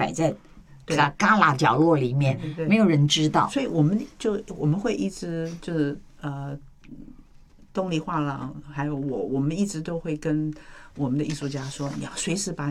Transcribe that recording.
摆在旮旯角落里面，没有人知道。 所以我们会一直就是东篱画廊还有我们一直都会跟我们的艺术家说，你要随时把